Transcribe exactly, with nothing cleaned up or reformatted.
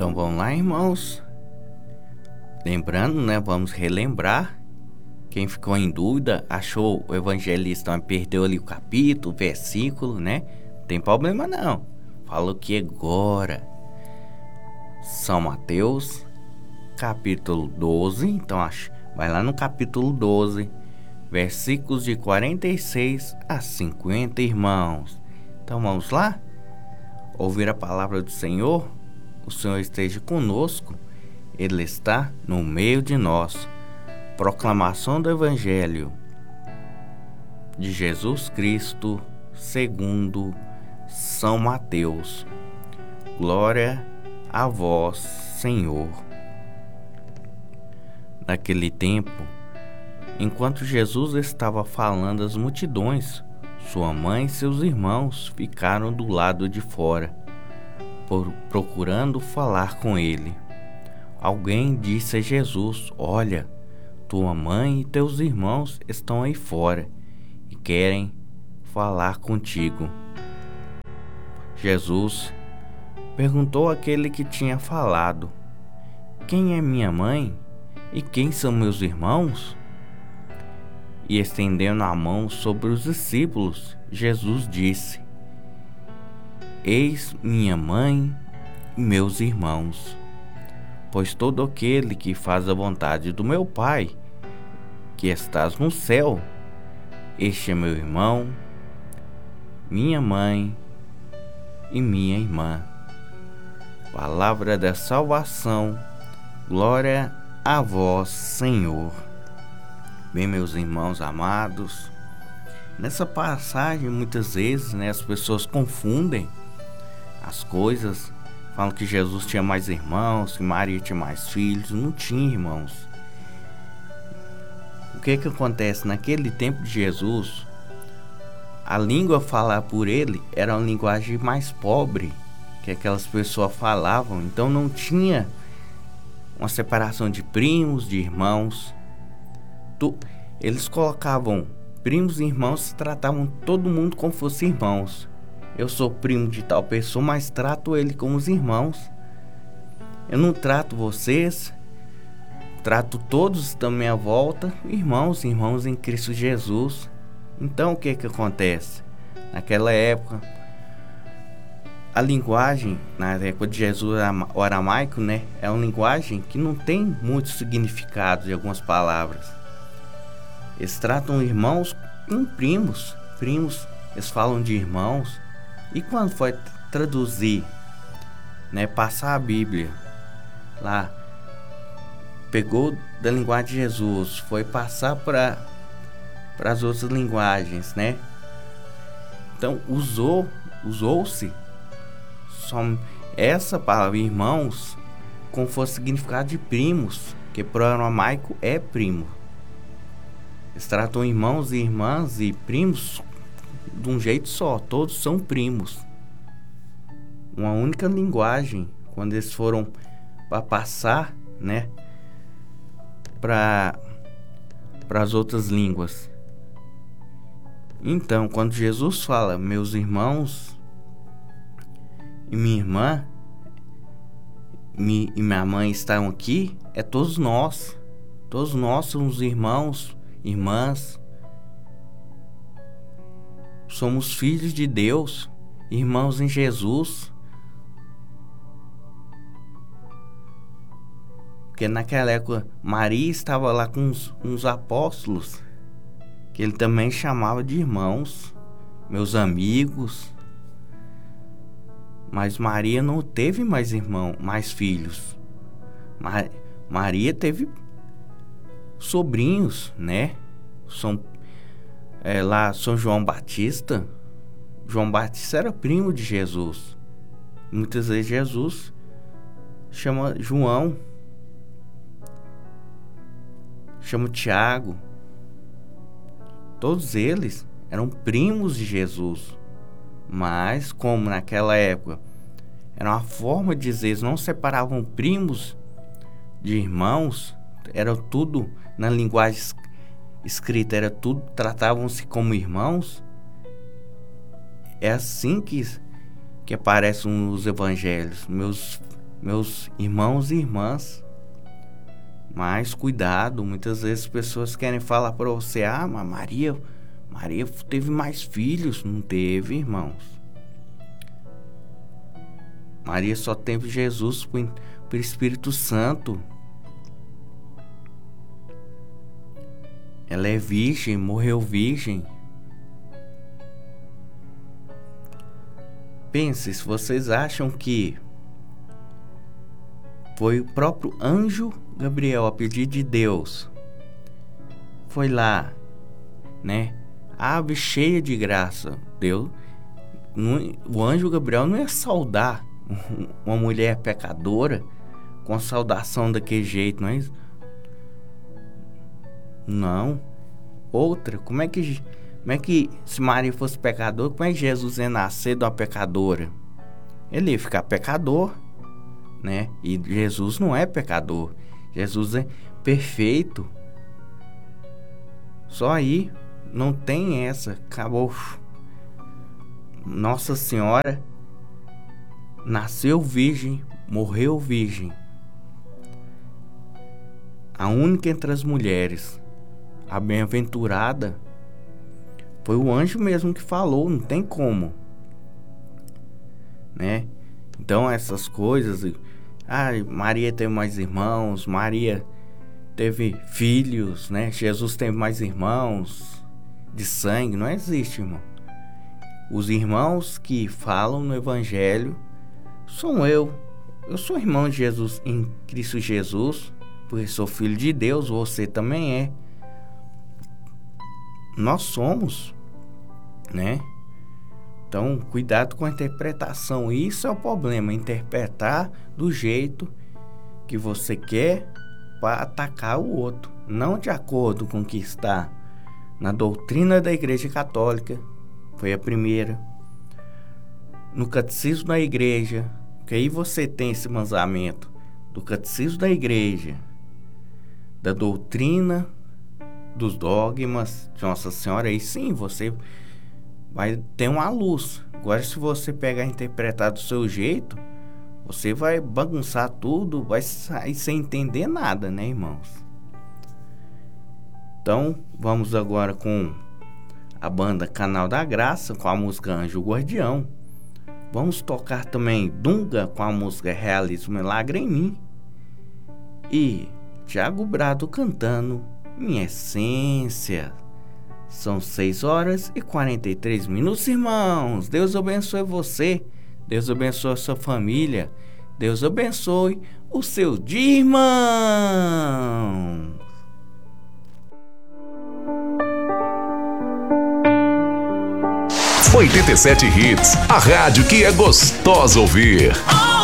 Então vamos lá, irmãos. Lembrando, né? Vamos relembrar. Quem ficou em dúvida, achou o evangelista, mas perdeu ali o capítulo, o versículo, né? Não tem problema não. Falou que agora São Mateus, capítulo doze. Então acho, vai lá no capítulo doze, versículos de quarenta e seis a cinquenta, irmãos. Então vamos lá? Ouvir a palavra do Senhor. O Senhor esteja conosco. Ele está no meio de nós. Proclamação do Evangelho de Jesus Cristo segundo São Mateus. Glória a vós, Senhor. Naquele tempo, enquanto Jesus estava falando às multidões, sua mãe e seus irmãos ficaram do lado de fora, por, procurando falar com ele. Alguém disse a Jesus: olha, tua mãe e teus irmãos estão aí fora e querem falar contigo. Jesus perguntou àquele que tinha falado: quem é minha mãe e quem são meus irmãos? E estendendo a mão sobre os discípulos, Jesus disse: eis minha mãe e meus irmãos. Pois todo aquele que faz a vontade do meu Pai, que estás no céu, este é meu irmão, minha mãe e minha irmã. Palavra da salvação. Glória a vós, Senhor. Bem, meus irmãos amados, nessa passagem muitas vezes, né, as pessoas confundem as coisas. Falam que Jesus tinha mais irmãos, que Maria tinha mais filhos. Não tinha, irmãos. O que que acontece? Naquele tempo de Jesus, a língua falada por ele era uma linguagem mais pobre que aquelas pessoas falavam. Então não tinha uma separação de primos, de irmãos. Tu, eles colocavam primos e irmãos, tratavam todo mundo como fosse irmãos. Eu sou primo de tal pessoa, mas trato ele como os irmãos. Eu não trato vocês, trato todos da minha volta irmãos, irmãos em Cristo Jesus. Então o que que acontece? Naquela época, a linguagem, na época de Jesus, o aramaico, né, é uma linguagem que não tem muito significado de algumas palavras. Eles tratam irmãos com primos, primos, eles falam de irmãos. E quando foi traduzir, né, passar a Bíblia lá, pegou da linguagem de Jesus, foi passar para para as outras linguagens, né? Então usou, usou-se só essa palavra irmãos com fosse significado de primos, que para o aramaico é primo. Eles tratam irmãos e irmãs e primos de um jeito só, todos são primos. Uma única linguagem. Quando eles foram para passar, né, para para as outras línguas. Então, quando Jesus fala meus irmãos e minha irmã mi, e minha mãe estão aqui, é todos nós. Todos nós somos irmãos, irmãs. Somos filhos de Deus, irmãos em Jesus. Porque naquela época Maria estava lá com os, uns apóstolos, que ele também chamava de irmãos, meus amigos. Mas Maria não teve mais irmão, mais filhos. Mar, Maria teve sobrinhos, né? São É, lá São João Batista. João Batista era primo de Jesus. Muitas vezes Jesus chama João, chama Tiago. Todos eles eram primos de Jesus. Mas como naquela época era uma forma de dizer, eles não separavam primos de irmãos, era tudo na linguagem escrita, era tudo, tratavam-se como irmãos. É assim que, que aparecem nos evangelhos: meus meus irmãos e irmãs. Mas cuidado, muitas vezes pessoas querem falar para você: ah, mas Maria, Maria teve mais filhos. Não teve, irmãos. Maria só teve Jesus por, por Espírito Santo. Ela é virgem, morreu virgem. Pense, se vocês acham que foi o próprio anjo Gabriel, a pedido de Deus, foi lá, né? Ave cheia de graça. Deus, não, o anjo Gabriel não ia saudar uma mulher pecadora com a saudação daquele jeito, não é isso? Não. Outra, como é que, como é que se Maria fosse pecadora, como é que Jesus ia nascer de uma pecadora? Ele ia ficar pecador, né? E Jesus não é pecador. Jesus é perfeito. Só aí não tem essa. Acabou. Nossa Senhora nasceu virgem, morreu virgem. A única entre as mulheres, a bem-aventurada, foi o anjo mesmo que falou, não tem como, né? Então essas coisas, ah, Maria teve mais irmãos, Maria teve filhos, né? Jesus teve mais irmãos de sangue, não existe, irmão. Os irmãos que falam no Evangelho sou eu. Eu sou irmão de Jesus em Cristo Jesus, porque sou filho de Deus, você também é. Nós somos, né? Então, cuidado com a interpretação. Isso é o problema, interpretar do jeito que você quer para atacar o outro, não de acordo com o que está na doutrina da Igreja Católica. Foi a primeira. No Catecismo da Igreja, que aí você tem esse mandamento do Catecismo da Igreja, da doutrina, dos dogmas de Nossa Senhora, aí sim você vai ter uma luz. Agora, se você pegar e interpretar do seu jeito, você vai bagunçar tudo, vai sair sem entender nada, né, irmãos? Então, vamos agora com a banda Canal da Graça, com a música Anjo Guardião. Vamos tocar também Dunga com a música Realiza o Milagre em Mim. E Thiago Brado cantando Minha Essência. São seis horas e quarenta e três minutos, irmãos. Deus abençoe você. Deus abençoe a sua família. Deus abençoe o seu dia, irmão. oitenta e sete Hits, a rádio que é gostosa ouvir.